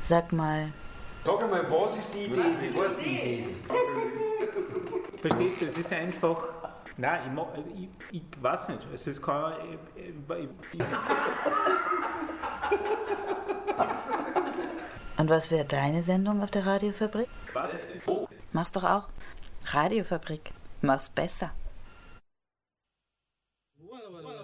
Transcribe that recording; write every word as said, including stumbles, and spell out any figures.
Sag mal. Sag einmal, was ist die Idee? Was ist die Idee? Verstehst du, es ist einfach. Nein, ich, mag, ich, ich weiß nicht. Also es kann. Ich, ich, ich, Und was wäre deine Sendung auf der Radiofabrik? was? Mach's doch auch. Radiofabrik. Mach's besser. Voilà, voilà.